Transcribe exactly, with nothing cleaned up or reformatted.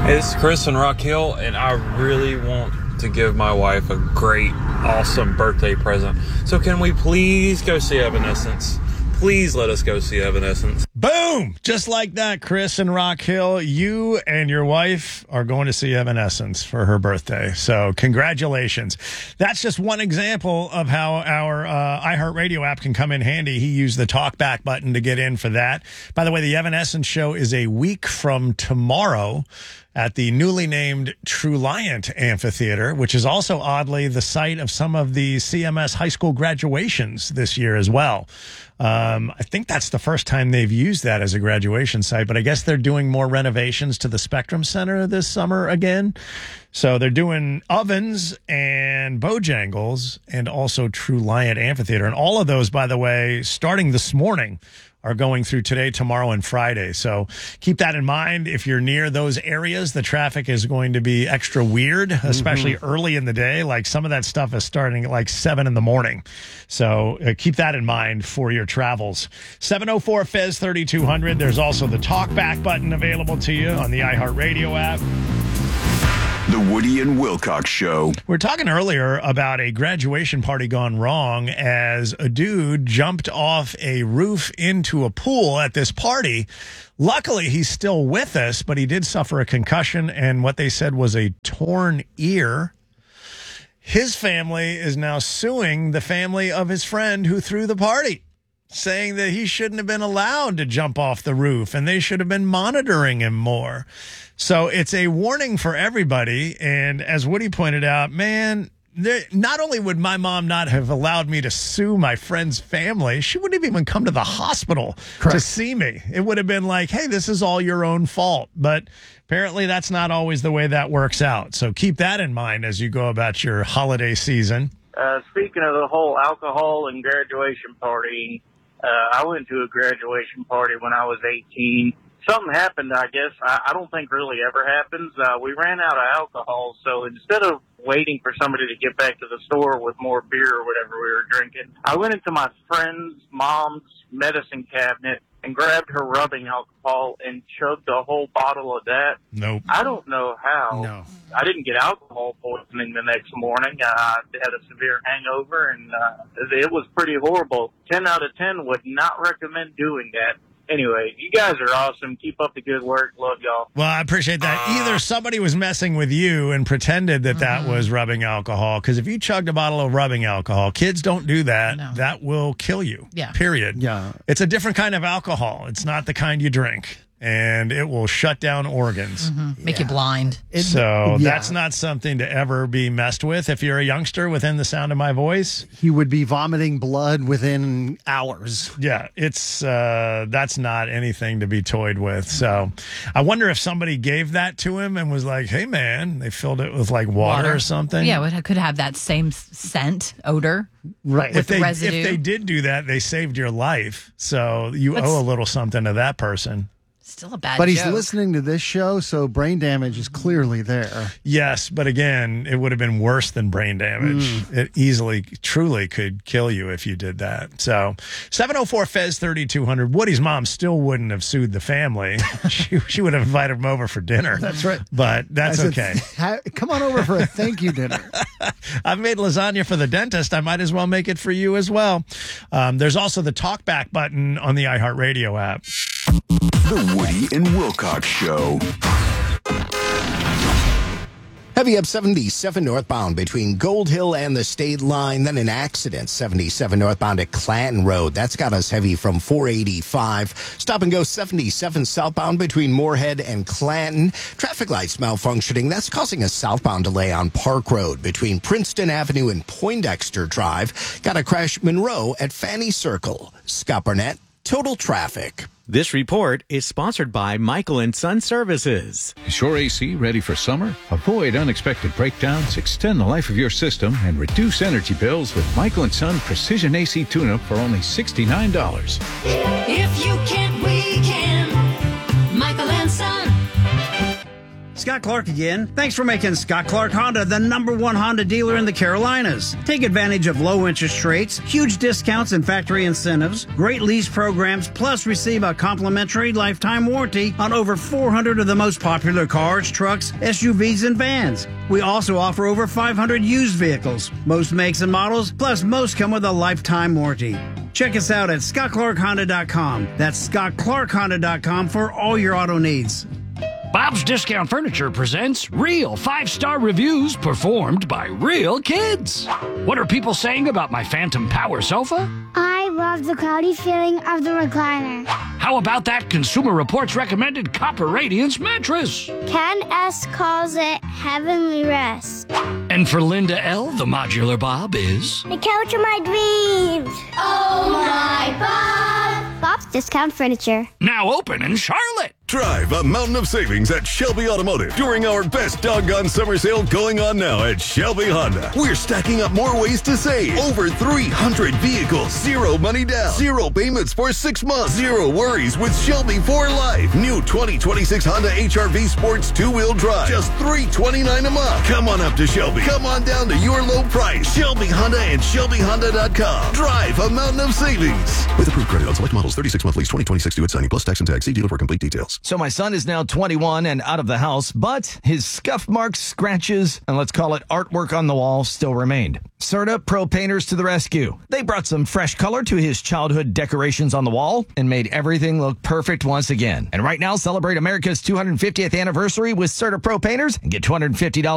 It's Chris and Rock Hill, and I really want to give my wife a great, awesome birthday present. So can we please go see Evanescence? Please let us go see Evanescence. Boom! Just like that, Chris and Rock Hill, you and your wife are going to see Evanescence for her birthday. So congratulations. That's just one example of how our uh, iHeartRadio app can come in handy. He used the talkback button to get in for that. By the way, the Evanescence show is a week from tomorrow at the newly named Truliant Amphitheater, which is also oddly the site of some of the C M S high school graduations this year as well. Um, I think that's the first time they've used that as a graduation site, but I guess they're doing more renovations to the Spectrum Center this summer again. So they're doing Ovens and Bojangles and also Truliant Amphitheater. And all of those, by the way, starting this morning, are going through today, tomorrow, and Friday. So keep that in mind. If you're near those areas, the traffic is going to be extra weird, especially mm-hmm. early in the day. Like some of that stuff is starting at like seven in the morning. So uh, keep that in mind for your travels. seven oh four F E Z thirty-two hundred. There's also the talkback button available to you on the iHeartRadio app. The Woody and Wilcox Show. We were talking earlier about a graduation party gone wrong as a dude jumped off a roof into a pool at this party. Luckily, he's still with us, but he did suffer a concussion and what they said was a torn ear. His family is now suing the family of his friend who threw the party, saying that he shouldn't have been allowed to jump off the roof and they should have been monitoring him more. So it's a warning for everybody. And as Woody pointed out, man, there, not only would my mom not have allowed me to sue my friend's family, she wouldn't have even come to the hospital Correct. to see me. It would have been like, hey, this is all your own fault. But apparently that's not always the way that works out. So keep that in mind as you go about your holiday season. Uh, speaking of the whole alcohol and graduation party, uh, I went to a graduation party when I was eighteen. Something happened, I guess. I, I don't think really ever happens. Uh, we ran out of alcohol, so instead of waiting for somebody to get back to the store with more beer or whatever we were drinking, I went into my friend's mom's medicine cabinet and grabbed her rubbing alcohol and chugged a whole bottle of that. Nope. I don't know how. No. I didn't get alcohol poisoning the next morning. I had a severe hangover, and uh, it was pretty horrible. ten out of ten would not recommend doing that. Anyway, you guys are awesome. Keep up the good work. Love y'all. Well, I appreciate that. Either somebody was messing with you and pretended that that mm-hmm. was rubbing alcohol, because if you chugged a bottle of rubbing alcohol, kids don't do that. No. That will kill you. Yeah. Period. Yeah. It's a different kind of alcohol. It's not the kind you drink. And it will shut down organs. Mm-hmm. Make yeah. you blind. It, so yeah. that's not something to ever be messed with. If you're a youngster within the sound of my voice, he would be vomiting blood within hours. Yeah, it's uh, that's not anything to be toyed with. So I wonder if somebody gave that to him and was like, hey, man, they filled it with like water, water. or something. Yeah, it could have that same scent, odor. Right. If they, residue. if they did do that, they saved your life. So you That's, owe a little something to that person. Still a bad But he's joke. listening to this show, so brain damage is clearly there. Yes, but again, it would have been worse than brain damage. Mm. It easily, truly could kill you if you did that. So seven oh four F E Z thirty-two hundred. Woody's mom still wouldn't have sued the family. she, she would have invited him over for dinner. That's right. But that's said, okay. Come on over for a thank you dinner. I've made lasagna for the dentist. I might as well make it for you as well. Um, there's also the talkback button on the iHeartRadio app. The Woody and Wilcox Show. Heavy up seventy-seven northbound between Gold Hill and the state line. Then an accident, seventy-seven northbound at Clanton Road. That's got us heavy from four eighty-five. Stop and go seventy-seven southbound between Moorhead and Clanton. Traffic lights malfunctioning. That's causing a southbound delay on Park Road between Princeton Avenue and Poindexter Drive. Got a crash Monroe at Fanny Circle. Scott Burnett, Total Traffic. This report is sponsored by Michael and Son Services. Is your A C ready for summer? Avoid unexpected breakdowns, extend the life of your system, and reduce energy bills with Michael and Son Precision A C Tune-Up for only sixty-nine dollars. If you can't, we can. Michael and Son. Scott Clark again. Thanks for making Scott Clark Honda the number one Honda dealer in the Carolinas. Take advantage of low interest rates, huge discounts and factory incentives, great lease programs, plus receive a complimentary lifetime warranty on over four hundred of the most popular cars, trucks, S U Vs, and vans. We also offer over five hundred used vehicles, most makes and models, plus most come with a lifetime warranty. Check us out at scott clark honda dot com. That's scott clark honda dot com for all your auto needs. Bob's Discount Furniture presents real five-star reviews performed by real kids. What are people saying about my Phantom Power sofa? I love the cloudy feeling of the recliner. How about that Consumer Reports recommended Copper Radiance mattress? Ken S. calls it heavenly rest. And for Linda L., the modular Bob is... the couch of my dreams. Oh my Bob! Bob's Discount Furniture. Now open in Charlotte. Drive a mountain of savings at Shelby Automotive during our best doggone summer sale going on now at Shelby Honda. We're stacking up more ways to save. Over three hundred vehicles, zero money down, zero payments for six months, zero worries with Shelby for life. New twenty twenty-six Honda H R V Sports two-wheel drive, just three hundred twenty-nine dollars a month. Come on up to Shelby. Come on down to your low price. Shelby Honda and Shelby Honda dot com. Drive a mountain of savings. With approved credit on select models, thirty-six month lease, twenty twenty-six due at signing, plus tax and tag. See dealer for complete details. So my son is now twenty-one and out of the house, but his scuff marks, scratches, and let's call it artwork on the wall still remained. Serta Pro Painters to the rescue. They brought some fresh color to his childhood decorations on the wall and made everything look perfect once again. And right now, celebrate America's two hundred fiftieth anniversary with Serta Pro Painters and get two hundred fifty dollars